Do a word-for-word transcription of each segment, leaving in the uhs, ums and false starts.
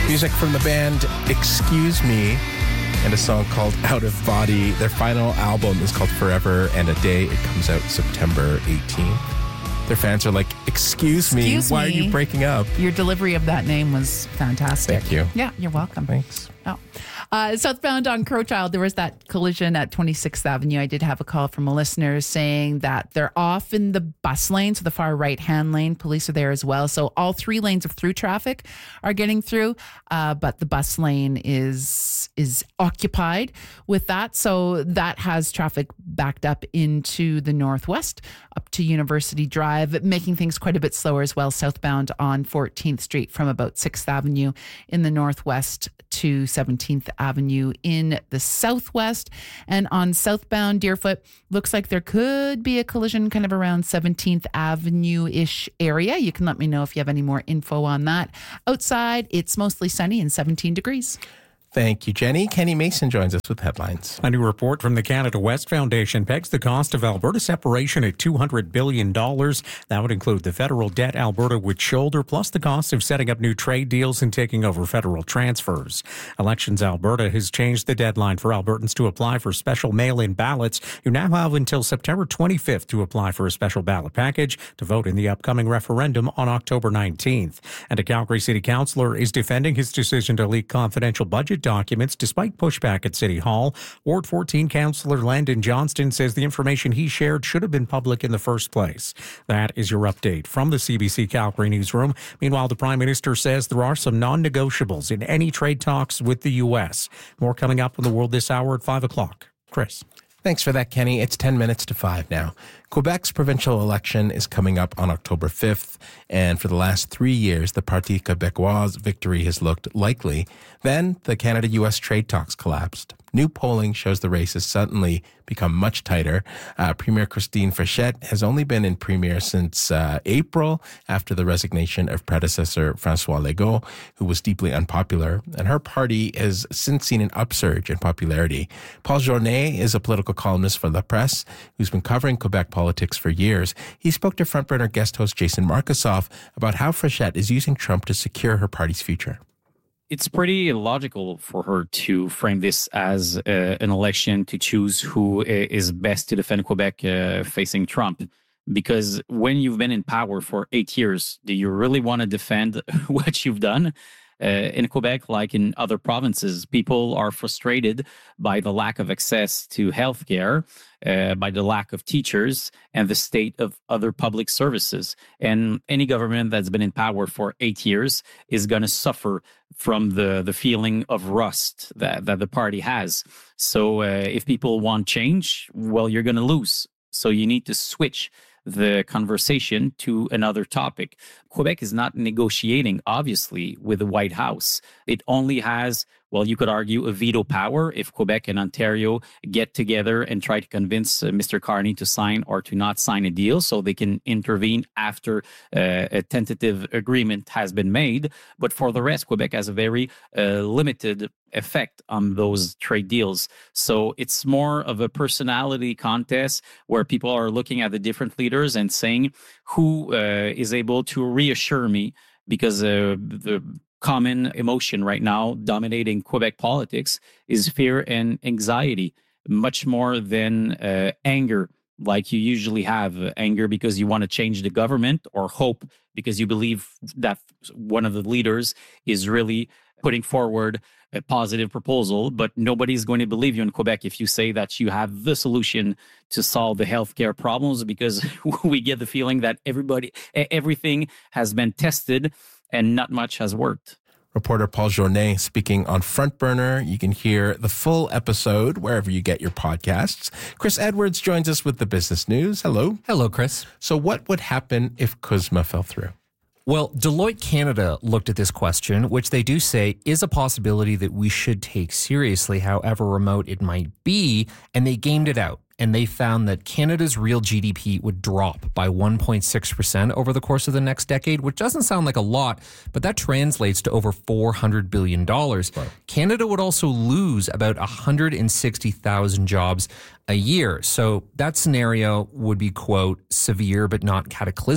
Music from the band Excuse Me and a song called Out of Body. Their final album is called Forever and a Day. It comes out September eighteenth. Their fans are like, excuse, excuse me, why me. are you breaking up? Your delivery of that name was fantastic. Thank you. Yeah, you're welcome. Thanks. Oh. Uh, southbound on Crowchild, there was that collision at twenty-sixth Avenue. I did have a call from a listener saying that they're off in the bus lane, so the far right-hand lane. Police are there as well. So all three lanes of through traffic are getting through, uh, but the bus lane is is occupied with that. So that has traffic backed up into the northwest, up to University Drive, making things quite a bit slower as well, southbound on fourteenth Street from about sixth Avenue in the northwest to seventeenth Avenue in the southwest. And on southbound Deerfoot, looks like there could be a collision kind of around seventeenth Avenue-ish area. You can let me know if you have any more info on that. Outside, it's mostly sunny and seventeen degrees. Thank you, Jenny. Kenny Mason joins us with headlines. A new report from the Canada West Foundation pegs the cost of Alberta separation at two hundred billion dollars. That would include the federal debt Alberta would shoulder, plus the cost of setting up new trade deals and taking over federal transfers. Elections Alberta has changed the deadline for Albertans to apply for special mail-in ballots. You now have until September twenty-fifth to apply for a special ballot package to vote in the upcoming referendum on October nineteenth. And a Calgary City Councillor is defending his decision to leak confidential budget documents despite pushback at City Hall. Ward fourteen Councillor Landon Johnston says the information he shared should have been public in the first place. That is your update from the C B C Calgary newsroom. Meanwhile, the Prime Minister says there are some non-negotiables in any trade talks with the U S. More coming up in the world this hour at five o'clock. Chris. Thanks for that, Kenny. It's ten minutes to five now. Quebec's provincial election is coming up on October fifth, and for the last three years, the Parti Québécois victory has looked likely. Then, the Canada-U S trade talks collapsed. New polling shows the race has suddenly become much tighter. Uh, Premier Christine Frechette has only been in Premier since uh, April, after the resignation of predecessor François Legault, who was deeply unpopular, and her party has since seen an upsurge in popularity. Paul Journet is a political columnist for La Presse, who's been covering Quebec politics for years. He spoke to Frontburner guest host Jason Markusoff about how Frechette is using Trump to secure her party's future. It's pretty illogical for her to frame this as uh, an election to choose who is best to defend Quebec uh, facing Trump. Because when you've been in power for eight years, do you really want to defend what you've done? Uh, in Quebec, like in other provinces, people are frustrated by the lack of access to healthcare, uh, by the lack of teachers, and the state of other public services. And any government that's been in power for eight years is going to suffer from the, the feeling of rust that, that the party has. So uh, if people want change, well, you're going to lose. So you need to switch the conversation to another topic. Quebec is not negotiating, obviously, with the White House. It only has, well, you could argue, a veto power if Quebec and Ontario get together and try to convince uh, Mister Carney to sign or to not sign a deal, so they can intervene after uh, a tentative agreement has been made. But for the rest, Quebec has a very uh, limited effect on those trade deals. So it's more of a personality contest where people are looking at the different leaders and saying who uh, is able to reassure me, because uh, the common emotion right now dominating Quebec politics is fear and anxiety, much more than uh, anger, like you usually have. Uh, anger because you want to change the government, or hope because you believe that one of the leaders is really putting forward a positive proposal. But nobody's going to believe you in Quebec if you say that you have the solution to solve the healthcare problems, because we get the feeling that everybody, everything has been tested and not much has worked. Reporter Paul Journet speaking on Front Burner. You can hear the full episode wherever you get your podcasts. Chris Edwards joins us with the business news. Hello. Hello, Chris. So what would happen if CUSMA fell through? Well, Deloitte Canada looked at this question, which they do say is a possibility that we should take seriously, however remote it might be, and they gamed it out. And they found that Canada's real G D P would drop by one point six percent over the course of the next decade, which doesn't sound like a lot, but that translates to over four hundred billion dollars. Wow. Canada would also lose about one hundred sixty thousand jobs a year. So that scenario would be, quote, severe but not cataclysmic.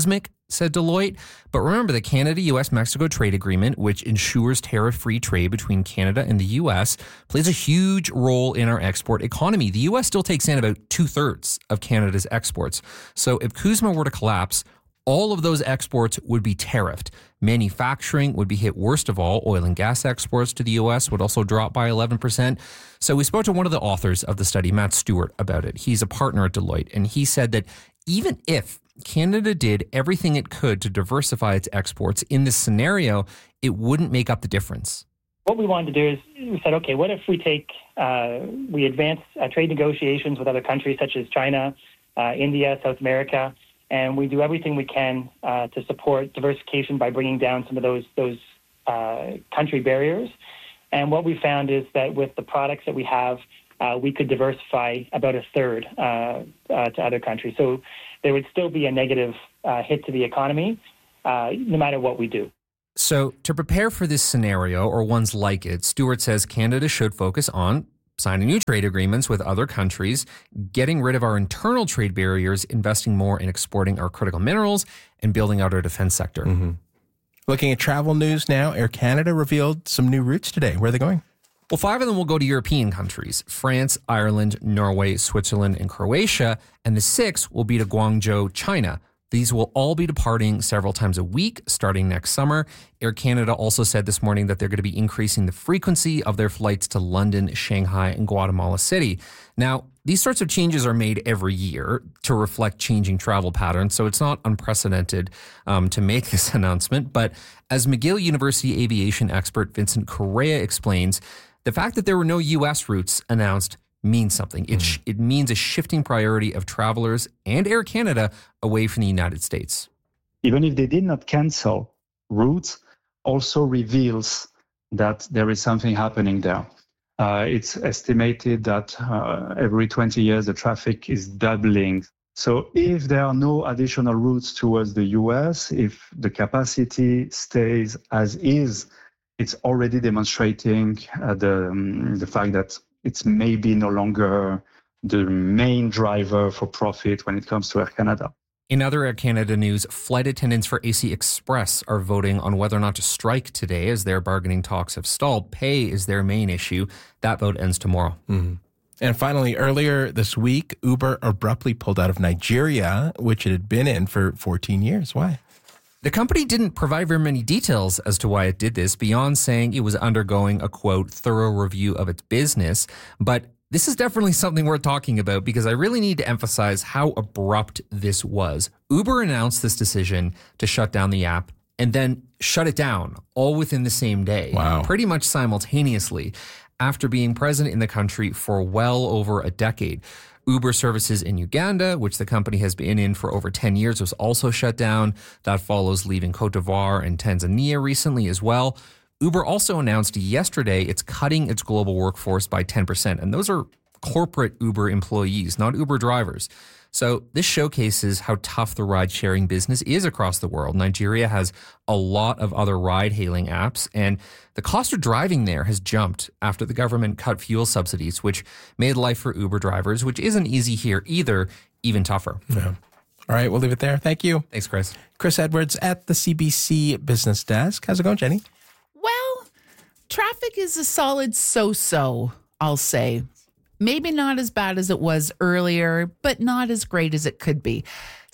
said Deloitte. But remember, the Canada-U S Mexico trade agreement, which ensures tariff-free trade between Canada and the U S, plays a huge role in our export economy. The U S still takes in about two-thirds of Canada's exports. So if CUSMA were to collapse, all of those exports would be tariffed. Manufacturing would be hit worst of all. Oil and gas exports to the U S would also drop by eleven percent. So we spoke to one of the authors of the study, Matt Stewart, about it. He's a partner at Deloitte, and he said that even if Canada did everything it could to diversify its exports in this scenario, it wouldn't make up the difference. What we wanted to do is we said, okay, what if we take, uh, we advance uh, trade negotiations with other countries such as China, uh, India, South America, and we do everything we can uh, to support diversification by bringing down some of those those uh, country barriers. And what we found is that with the products that we have, uh, we could diversify about a third uh, uh, to other countries. So there would still be a negative uh, hit to the economy, uh, no matter what we do. So to prepare for this scenario or ones like it, Stewart says Canada should focus on signing new trade agreements with other countries, getting rid of our internal trade barriers, investing more in exporting our critical minerals, and building out our defense sector. Mm-hmm. Looking at travel news now, Air Canada revealed some new routes today. Where are they going? Well, five of them will go to European countries: France, Ireland, Norway, Switzerland, and Croatia. And the sixth will be to Guangzhou, China. These will all be departing several times a week starting next summer. Air Canada also said this morning that they're going to be increasing the frequency of their flights to London, Shanghai, and Guatemala City. Now, these sorts of changes are made every year to reflect changing travel patterns, so it's not unprecedented um, to make this announcement. But as McGill University aviation expert Vincent Correa explains, the fact that there were no U S routes announced means something. It, sh- it means a shifting priority of travelers and Air Canada away from the United States. Even if they did not cancel, routes also reveals that there is something happening there. Uh, it's estimated that uh, every twenty years the traffic is doubling. So if there are no additional routes towards the U S, if the capacity stays as is, it's already demonstrating uh, the um, the fact that it's maybe no longer the main driver for profit when it comes to Air Canada. In other Air Canada news, flight attendants for A C Express are voting on whether or not to strike today as their bargaining talks have stalled. Pay is their main issue. That vote ends tomorrow. Mm-hmm. And finally, earlier this week, Uber abruptly pulled out of Nigeria, which it had been in for fourteen years. Why? The company didn't provide very many details as to why it did this, beyond saying it was undergoing a, quote, thorough review of its business. But this is definitely something worth talking about because I really need to emphasize how abrupt this was. Uber announced this decision to shut down the app and then shut it down all within the same day. Wow. Pretty much simultaneously, after being present in the country for well over a decade. Uber services in Uganda, which the company has been in for over ten years, was also shut down. That follows leaving Cote d'Ivoire and Tanzania recently as well. Uber also announced yesterday it's cutting its global workforce by ten percent. And those are corporate Uber employees, not Uber drivers. So this showcases how tough the ride-sharing business is across the world. Nigeria has a lot of other ride-hailing apps, and the cost of driving there has jumped after the government cut fuel subsidies, which made life for Uber drivers, which isn't easy here either, even tougher. Yeah. All right, we'll leave it there. Thank you. Thanks, Chris. Chris Edwards at the C B C Business Desk. How's it going, Jenny? Well, traffic is a solid so-so, I'll say. Maybe not as bad as it was earlier, but not as great as it could be.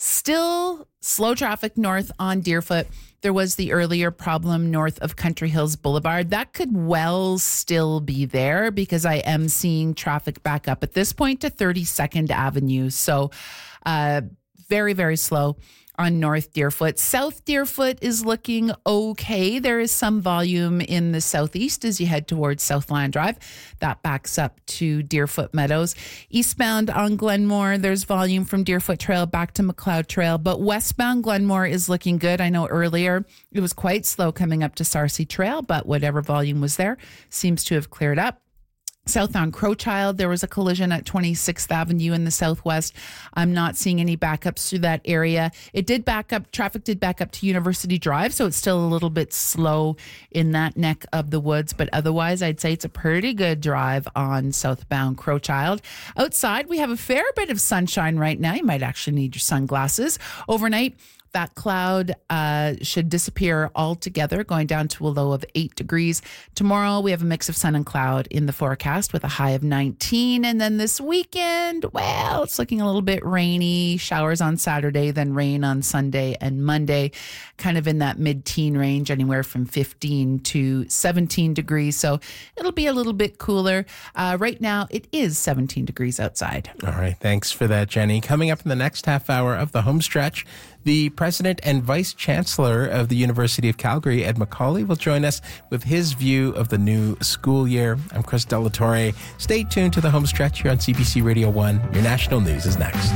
Still slow traffic north on Deerfoot. There was the earlier problem north of Country Hills Boulevard. That could well still be there because I am seeing traffic back up at this point to thirty-second Avenue. So uh, very, very slow on North Deerfoot. South Deerfoot is looking okay. There is some volume in the southeast as you head towards Southland Drive. That backs up to Deerfoot Meadows. Eastbound on Glenmore, there's volume from Deerfoot Trail back to McLeod Trail, but westbound Glenmore is looking good. I know earlier it was quite slow coming up to Sarcee Trail, but whatever volume was there seems to have cleared up. South on Crowchild, there was a collision at twenty-sixth Avenue in the southwest. I'm not seeing any backups through that area. It did back up, traffic did back up to University Drive, so it's still a little bit slow in that neck of the woods. But otherwise, I'd say it's a pretty good drive on southbound Crowchild. Outside, we have a fair bit of sunshine right now. You might actually need your sunglasses. Overnight, That cloud uh, should disappear altogether, going down to a low of eight degrees. Tomorrow, we have a mix of sun and cloud in the forecast with a high of nineteen. And then this weekend, well, it's looking a little bit rainy. Showers on Saturday, then rain on Sunday and Monday, kind of in that mid-teen range, anywhere from fifteen to seventeen degrees. So it'll be a little bit cooler. Uh, right now, it is seventeen degrees outside. All right. Thanks for that, Jenny. Coming up in the next half hour of the home stretch, the president and vice chancellor of the University of Calgary, Ed McCauley, will join us with his view of the new school year. I'm Chris Delatorre. Stay tuned to the home stretch here on C B C Radio one. Your national news is next.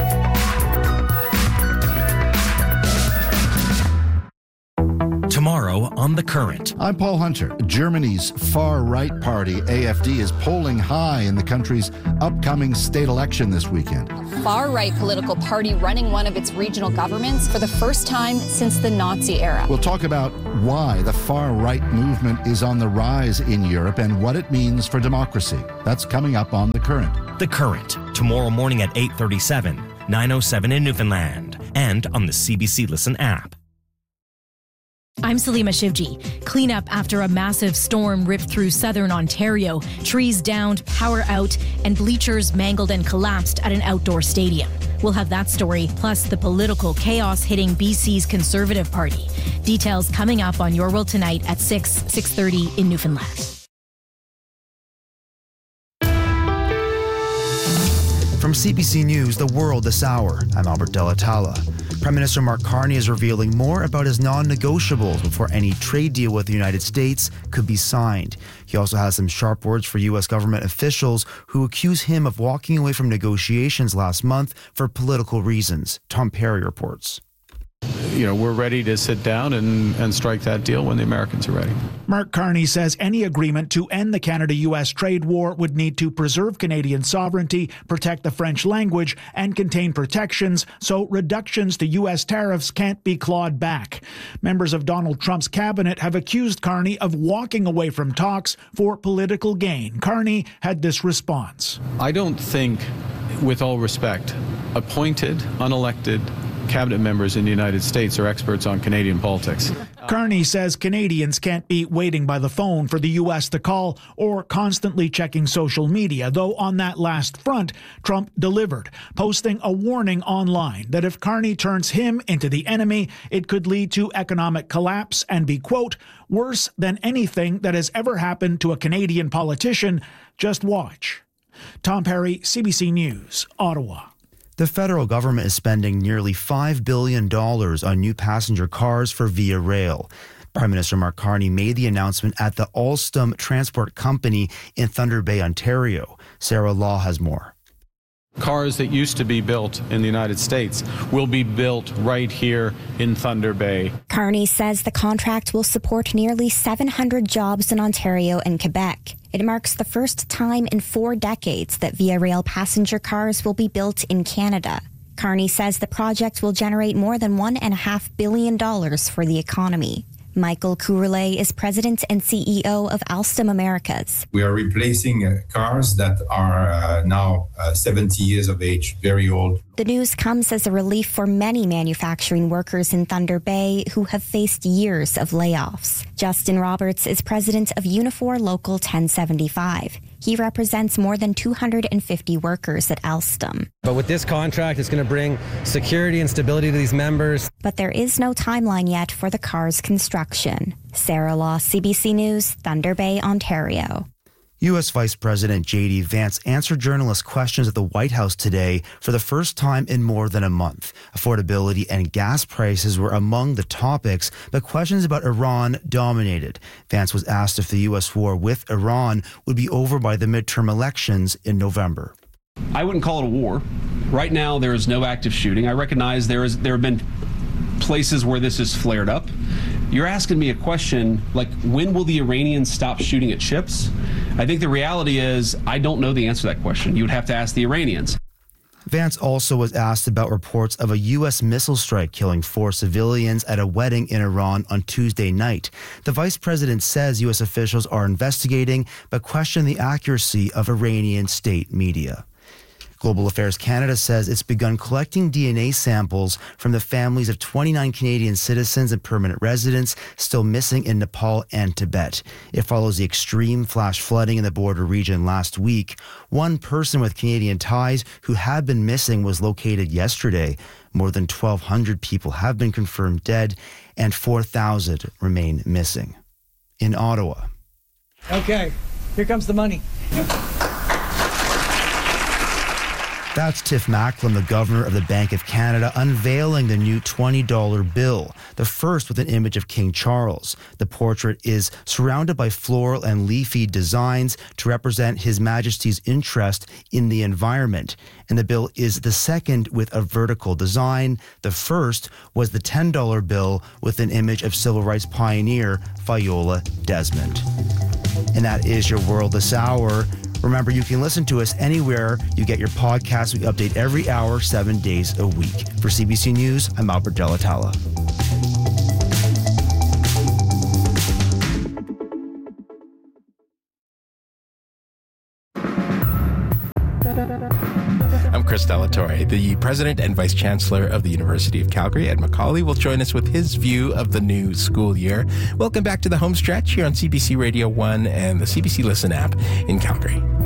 Tomorrow on The Current. I'm Paul Hunter. Germany's far-right party, A F D, is polling high in the country's upcoming state election this weekend. Far-right political party running one of its regional governments for the first time since the Nazi era. We'll talk about why the far-right movement is on the rise in Europe and what it means for democracy. That's coming up on The Current. The Current, tomorrow morning at eight thirty-seven, nine oh seven in Newfoundland, and on the C B C Listen app. I'm Salima Shivji. Cleanup after a massive storm ripped through southern Ontario. Trees downed, power out, and bleachers mangled and collapsed at an outdoor stadium. We'll have that story, plus the political chaos hitting B C's Conservative Party. Details coming up on Your World Tonight at six, six thirty in Newfoundland. From C B C News, The World this hour, I'm Albert Delatala. Prime Minister Mark Carney is revealing more about his non-negotiables before any trade deal with the United States could be signed. He also has some sharp words for U S government officials who accuse him of walking away from negotiations last month for political reasons. Tom Perry reports. You know, we're ready to sit down and, and strike that deal when the Americans are ready. Mark Carney says any agreement to end the Canada-U S trade war would need to preserve Canadian sovereignty, protect the French language, and contain protections so reductions to U S tariffs can't be clawed back. Members of Donald Trump's cabinet have accused Carney of walking away from talks for political gain. Carney had this response. I don't think, with all respect, appointed, unelected cabinet members in the United States are experts on Canadian politics. Carney says Canadians can't be waiting by the phone for the U S to call or constantly checking social media, though on that last front, Trump delivered, posting a warning online that if Carney turns him into the enemy, it could lead to economic collapse and be, quote, worse than anything that has ever happened to a Canadian politician. Just watch. Tom Perry, C B C News, Ottawa. The federal government is spending nearly five billion dollars on new passenger cars for Via Rail. Prime Minister Mark Carney made the announcement at the Alstom Transport Company in Thunder Bay, Ontario. Sarah Law has more. Cars that used to be built in the United States will be built right here in Thunder Bay. Carney says the contract will support nearly seven hundred jobs in Ontario and Quebec. It marks the first time in four decades that Via Rail passenger cars will be built in Canada. Carney says the project will generate more than one point five billion dollars for the economy. Michael Courlet is president and C E O of Alstom Americas. We are replacing uh, cars that are uh, now uh, seventy years of age, very old. The news comes as a relief for many manufacturing workers in Thunder Bay who have faced years of layoffs. Justin Roberts is president of Unifor Local ten seventy-five. He represents more than two hundred fifty workers at Alstom. But with this contract, it's going to bring security and stability to these members. But there is no timeline yet for the car's construction. Sarah Law, C B C News, Thunder Bay, Ontario. U S Vice President J D Vance answered journalists' questions at the White House today for the first time in more than a month. Affordability and gas prices were among the topics, but questions about Iran dominated. Vance was asked if the U S war with Iran would be over by the midterm elections in November. I wouldn't call it a war. Right now, there is no active shooting. I recognize there is there have been places where this has flared up. You're asking me a question like, when will the Iranians stop shooting at ships? I think the reality is I don't know the answer to that question. You would have to ask the Iranians. Vance also was asked about reports of a U S missile strike killing four civilians at a wedding in Iran on Tuesday night. The vice president says U S officials are investigating, but question the accuracy of Iranian state media. Global Affairs Canada says it's begun collecting D N A samples from the families of twenty-nine Canadian citizens and permanent residents still missing in Nepal and Tibet. It follows the extreme flash flooding in the border region last week. One person with Canadian ties who had been missing was located yesterday. More than twelve hundred people have been confirmed dead and four thousand remain missing. In Ottawa. Okay, here comes the money. That's Tiff Macklem, the governor of the Bank of Canada, unveiling the new twenty dollar bill, the first with an image of King Charles. The portrait is surrounded by floral and leafy designs to represent His Majesty's interest in the environment. And the bill is the second with a vertical design. The first was the ten dollar bill with an image of civil rights pioneer Viola Desmond. And that is your World This Hour. Remember, you can listen to us anywhere you get your podcasts. We update every hour, seven days a week. For C B C News, I'm Albert Delatala. I'm Chris Delatorre. The President and Vice Chancellor of the University of Calgary, Ed McCauley, will join us with his view of the new school year. Welcome back to the home stretch here on C B C Radio one and the C B C Listen app in Calgary.